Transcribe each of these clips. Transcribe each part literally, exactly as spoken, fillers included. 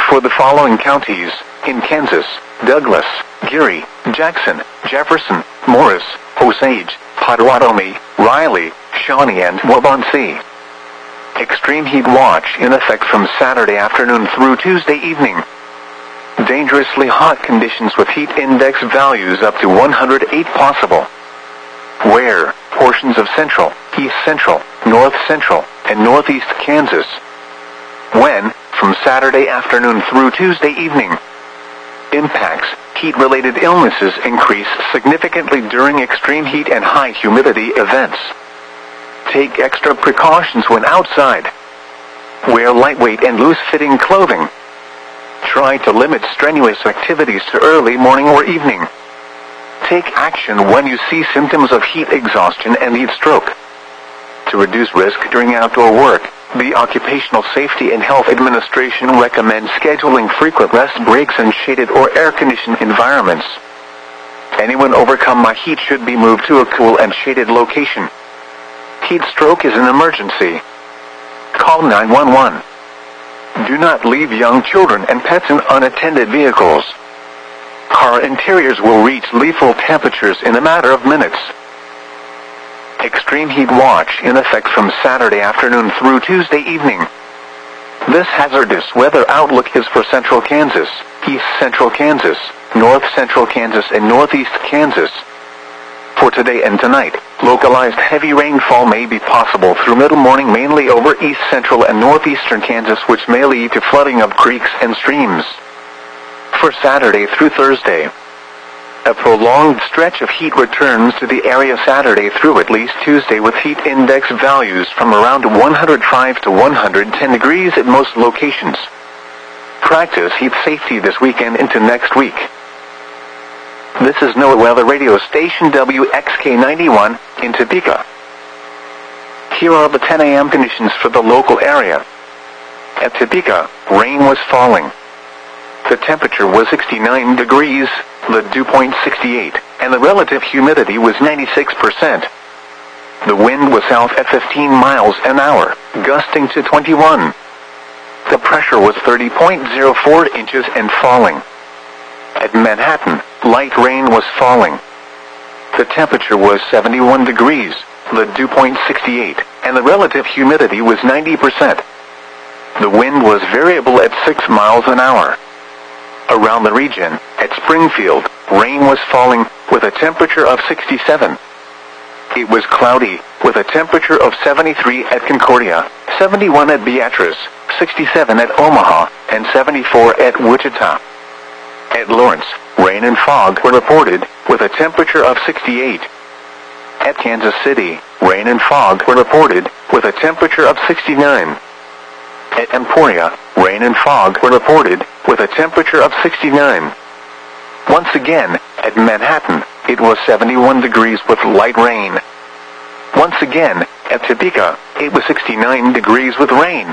For the following counties, in Kansas: Douglas, Geary, Jackson, Jefferson, Morris, Osage, Potawatomi, Riley, Shawnee, and Waubonsee. Extreme heat watch in effect from Saturday afternoon through Tuesday evening. Dangerously hot conditions with heat index values up to one hundred eight possible. Where? Portions of central, east central, north central, and northeast Kansas. When? From Saturday afternoon through Tuesday evening. Impacts: heat-related illnesses increase significantly during extreme heat and high humidity events. Take extra precautions when outside. Wear lightweight and loose-fitting clothing. Try to limit strenuous activities to early morning or evening. Take action when you see symptoms of heat exhaustion and heat stroke. To reduce risk during outdoor work, the Occupational Safety and Health Administration recommends scheduling frequent rest breaks in shaded or air-conditioned environments. Anyone overcome by heat should be moved to a cool and shaded location. Heat stroke is an emergency. Call nine one one. Do not leave young children and pets in unattended vehicles. Car interiors will reach lethal temperatures in a matter of minutes. Extreme heat watch in effect from Saturday afternoon through Tuesday evening. This hazardous weather outlook is for central Kansas, east central Kansas, north central Kansas, and northeast Kansas. For today and tonight, localized heavy rainfall may be possible through middle morning mainly over east central and northeastern Kansas, which may lead to flooding of creeks and streams. For Saturday through Thursday, a prolonged stretch of heat returns to the area Saturday through at least Tuesday, with heat index values from around one hundred five to one hundred ten degrees at most locations. Practice heat safety this weekend into next week. This is NOAA Weather Radio Station W X K ninety-one in Topeka. Here are the ten a m conditions for the local area. At Topeka, rain was falling. The temperature was sixty-nine degrees, the dew point sixty-eight, and the relative humidity was ninety-six percent. The wind was south at fifteen miles an hour, gusting to twenty-one. The pressure was thirty point zero four inches and falling. At Manhattan, light rain was falling. The temperature was seventy-one degrees, the dew point sixty-eight, and the relative humidity was ninety percent. The wind was variable at six miles an hour. Around the region, at Springfield, rain was falling, with a temperature of sixty-seven. It was cloudy, with a temperature of seventy-three at Concordia, seventy-one at Beatrice, sixty-seven at Omaha, and seventy-four at Wichita. At Lawrence, rain and fog were reported, with a temperature of sixty-eight. At Kansas City, rain and fog were reported, with a temperature of sixty-nine. At Emporia, rain and fog were reported, with a temperature of sixty-nine. Once again, at Manhattan, it was seventy-one degrees with light rain. Once again, at Topeka, it was sixty-nine degrees with rain.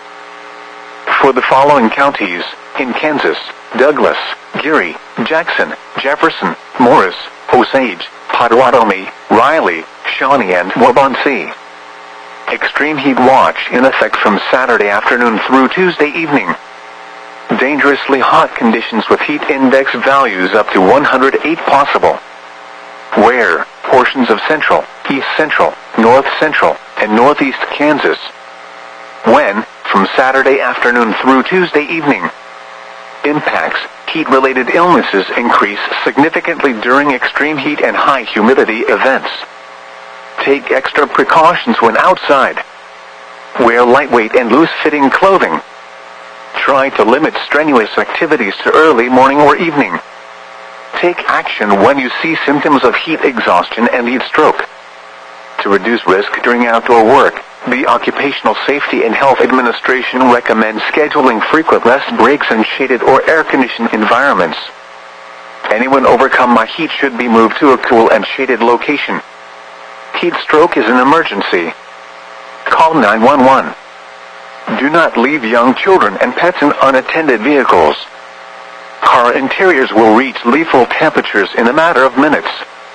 For the following counties, in Kansas: Douglas, Geary, Jackson, Jefferson, Morris, Osage, Potawatomi, Riley, Shawnee, and Waubonsee. Extreme heat watch in effect from Saturday afternoon through Tuesday evening. Dangerously hot conditions with heat index values up to one hundred eight possible. Where? Portions of central, east central, north central, and northeast Kansas. When? From Saturday afternoon through Tuesday evening. Impacts: heat-related illnesses increase significantly during extreme heat and high humidity events. Take extra precautions when outside. Wear lightweight and loose-fitting clothing. Try to limit strenuous activities to early morning or evening. Take action when you see symptoms of heat exhaustion and heat stroke. To reduce risk during outdoor work, the Occupational Safety and Health Administration recommends scheduling frequent rest breaks in shaded or air-conditioned environments. Anyone overcome by heat should be moved to a cool and shaded location. Heat stroke is an emergency. Call nine one one. Do not leave young children and pets in unattended vehicles. Car interiors will reach lethal temperatures in a matter of minutes.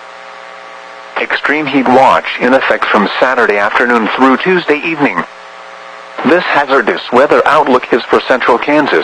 Extreme heat watch in effect from Saturday afternoon through Tuesday evening. This hazardous weather outlook is for central Kansas,